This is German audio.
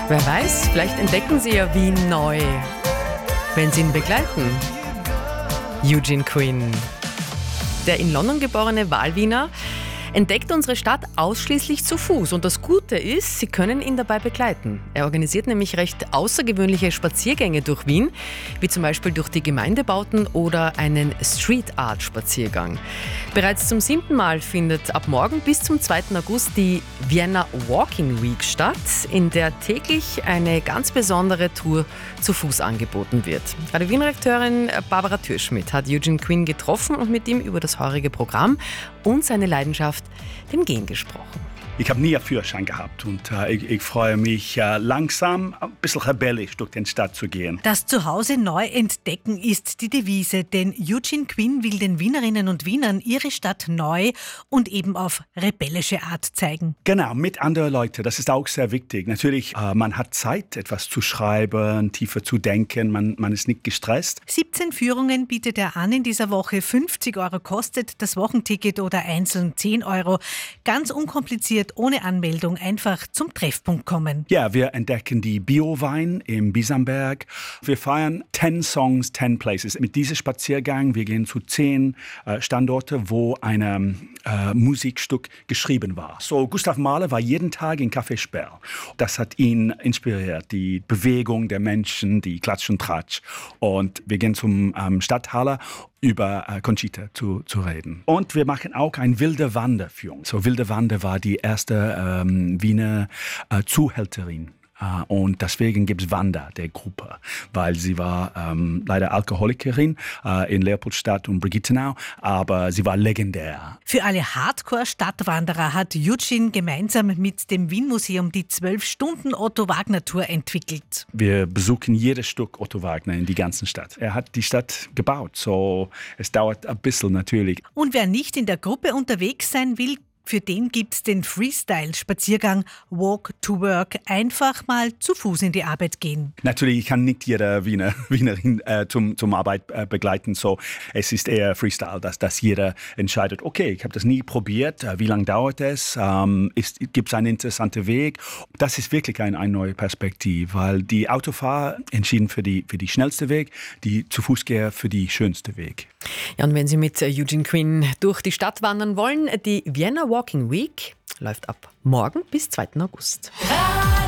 Wer weiß, vielleicht entdecken Sie ja Wien neu, wenn Sie ihn begleiten. Eugene Quinn. Der in London geborene Wahlwiener entdeckt unsere Stadt ausschließlich zu Fuß. Und das Gute ist, Sie können ihn dabei begleiten. Er organisiert nämlich recht außergewöhnliche Spaziergänge durch Wien, wie zum Beispiel durch die Gemeindebauten oder einen Street-Art-Spaziergang. Bereits zum 7. Mal findet ab morgen bis zum 2. August die Vienna Walking Week statt, in der täglich eine ganz besondere Tour zu Fuß angeboten wird. Radio Wien-Redakteurin Barbara Thürschmidt hat Eugene Quinn getroffen und mit ihm über das heurige Programm und seine Leidenschaft, dem Gehen, gesprochen. Ich habe nie einen Führerschein gehabt und ich freue mich, langsam, ein bisschen rebellisch durch die Stadt zu gehen. Das Zuhause neu entdecken ist die Devise, denn Eugene Quinn will den Wienerinnen und Wienern ihre Stadt neu und eben auf rebellische Art zeigen. Genau, mit anderen Leuten, das ist auch sehr wichtig. Natürlich, man hat Zeit, etwas zu schreiben, tiefer zu denken, man ist nicht gestresst. 17 Führungen bietet er an in dieser Woche, 50 € kostet das Wochenticket oder einzeln 10 €. Ganz unkompliziert, ohne Anmeldung, einfach zum Treffpunkt kommen. Ja, wir entdecken die Biowein im Bisamberg. Wir feiern 10 Songs, 10 Places. Mit diesem Spaziergang, wir gehen zu 10 Standorte, wo ein Musikstück geschrieben war. So, Gustav Mahler war jeden Tag in Café Sperr. Das hat ihn inspiriert, die Bewegung der Menschen, die Klatsch und Tratsch. Und wir gehen zum Stadthalle, über Conchita zu reden. Und wir machen auch eine wilde Wanderführung. So, wilde Wander war die erste Wiener Zuhälterin. Und deswegen gibt es Wanda, der Gruppe, weil sie war leider Alkoholikerin in Leopoldstadt und Brigittenau, aber sie war legendär. Für alle Hardcore-Stadtwanderer hat Eugene gemeinsam mit dem Wien-Museum die 12-Stunden-Otto-Wagner-Tour entwickelt. Wir besuchen jedes Stück Otto Wagner in die ganzen Stadt. Er hat die Stadt gebaut, so es dauert ein bisschen natürlich. Und wer nicht in der Gruppe unterwegs sein will, für den gibt's den Freestyle-Spaziergang Walk to Work. Einfach mal zu Fuß in die Arbeit gehen. Natürlich, ich kann nicht jeder Wienerin zum Arbeit begleiten. So, es ist eher Freestyle, dass jeder entscheidet, okay, ich habe das nie probiert, wie lange dauert es, gibt es einen interessanten Weg. Das ist wirklich eine neue Perspektive, weil die Autofahrer entschieden für die schnellste Weg, die zu Fußgänger für die schönste Weg. Ja, und wenn Sie mit Eugene Quinn durch die Stadt wandern wollen, die Vienna Walking Week läuft ab morgen bis 2. August.